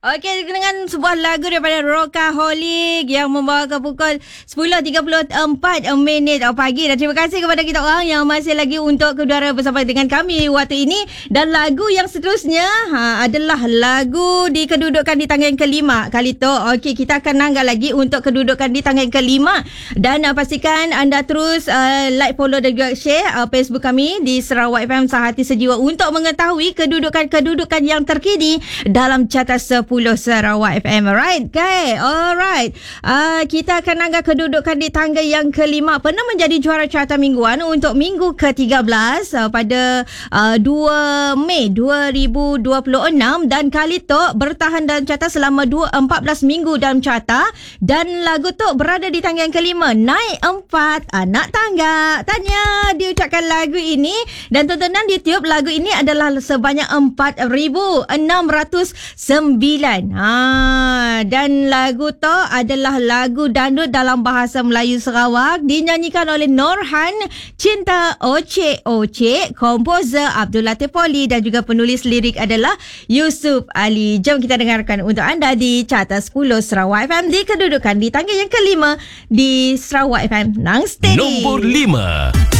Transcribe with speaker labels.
Speaker 1: Okey, dengan sebuah lagu daripada Rockaholic yang membawakan pukul 10.34 pagi. Dan terima kasih kepada kita orang yang masih lagi untuk kedua bersama dengan kami waktu ini. Dan lagu yang seterusnya adalah lagu di kedudukan di tangga yang kelima kali tu. Okey, kita akan nanggal lagi untuk kedudukan di tangga yang kelima. Dan pastikan anda terus like, follow dan juga share Facebook kami di Sarawak FM Sehati Sejiwa untuk mengetahui kedudukan yang terkini dalam carta 10 Sarawak FM. Alright, okay. Alright. Kita akan angkat kedudukan di tangga yang kelima. Pernah menjadi juara carta mingguan untuk minggu ke-13 pada 2 Mei 2026 dan kali tu bertahan dalam carta selama 14 minggu dalam carta dan lagu tu berada di tangga yang kelima, naik 4 anak tangga. Tanya diucapkan lagu ini dan tontonan di YouTube lagu ini adalah sebanyak 4,609. Dan lagu tu adalah lagu dandut dalam bahasa Melayu Sarawak dinyanyikan oleh Norhan Cinta Ocek Ocek, komposer Abdul Latif Poli dan juga penulis lirik adalah Yusuf Ali. Jom kita dengarkan untuk anda di carta 10 Sarawak FM di kedudukan di tangga yang kelima di Sarawak FM Nang Steady.
Speaker 2: Nombor 5.